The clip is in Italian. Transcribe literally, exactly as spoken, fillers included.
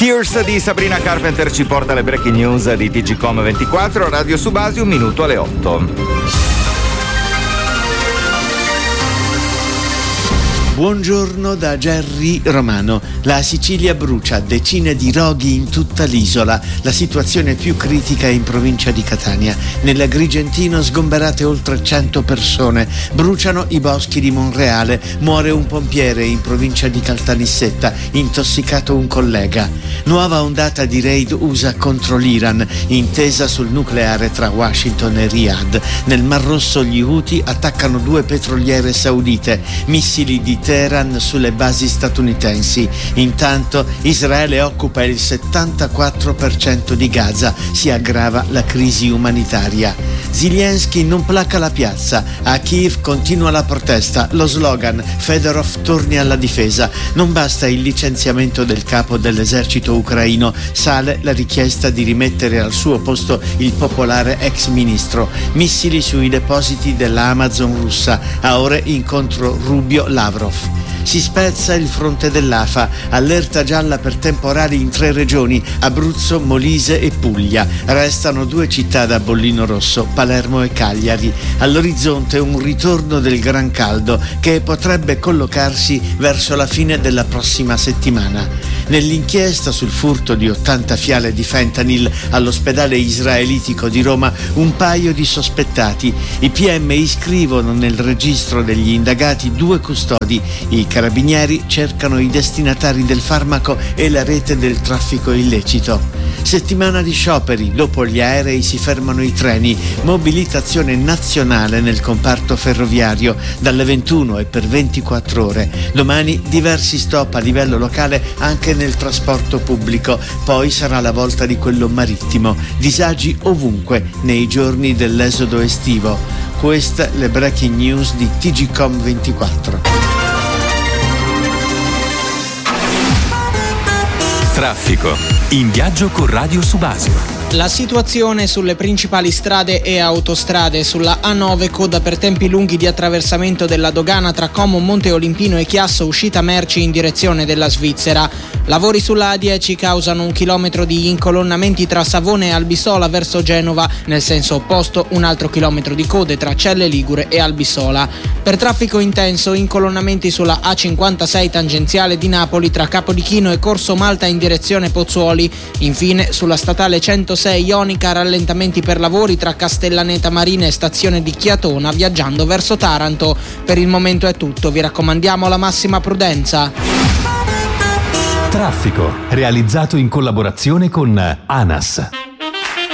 Tears di Sabrina Carpenter ci porta alle breaking news di T G Com ventiquattro, Radio Subasi, un minuto alle otto. Buongiorno da Gerry Romano. La Sicilia brucia, decine di roghi in tutta l'isola. La situazione più critica è in provincia di Catania. Nell'Agrigentino sgomberate oltre cento persone. Bruciano i boschi di Monreale. Muore un pompiere in provincia di Caltanissetta. Intossicato un collega. Nuova ondata di raid U S A contro l'Iran. Intesa sul nucleare tra Washington e Riyadh. Nel Mar Rosso gli Houthi attaccano due petroliere saudite. Missili di Teheran sulle basi statunitensi. Intanto Israele occupa il settantaquattro per cento di Gaza, si aggrava la crisi umanitaria. Zelensky non placa la piazza, a Kiev continua la protesta, lo slogan Fedorov torni alla difesa. Non basta il licenziamento del capo dell'esercito ucraino, sale la richiesta di rimettere al suo posto il popolare ex ministro. Missili sui depositi della Amazon russa, a ore incontro Rubio-Lavrov. Si spezza il fronte dell'A F A, allerta gialla per temporali in tre regioni, Abruzzo, Molise e Puglia. Restano due città da bollino rosso, Palermo e Cagliari. All'orizzonte un ritorno del gran caldo che potrebbe collocarsi verso la fine della prossima settimana. Nell'inchiesta sul furto di ottanta fiale di fentanyl all'ospedale israelitico di Roma, un paio di sospettati. I P M iscrivono nel registro degli indagati due custodi. I carabinieri cercano i destinatari del farmaco e la rete del traffico illecito. Settimana di scioperi, dopo gli aerei si fermano i treni, mobilitazione nazionale nel comparto ferroviario dalle ventuno e per ventiquattro ore. Domani diversi stop a livello locale anche nel trasporto pubblico, poi sarà la volta di quello marittimo. Disagi ovunque nei giorni dell'esodo estivo. Queste le breaking news di T G Com ventiquattro. Traffico. In viaggio con Radio Subasio. La situazione sulle principali strade e autostrade: sulla A nove coda per tempi lunghi di attraversamento della dogana tra Como, Monte Olimpino e Chiasso, uscita merci in direzione della Svizzera. Lavori sulla A dieci causano un chilometro di incolonnamenti tra Savone e Albisola verso Genova, nel senso opposto un altro chilometro di code tra Celle Ligure e Albisola. Per traffico intenso, incolonnamenti sulla A cinquantasei tangenziale di Napoli tra Capodichino e Corso Malta in direzione Pozzuoli. Infine sulla statale centosei Ionica rallentamenti per lavori tra Castellaneta Marina e stazione di Chiatona viaggiando verso Taranto. Per il momento è tutto, vi raccomandiamo la massima prudenza. Traffico, realizzato in collaborazione con ANAS.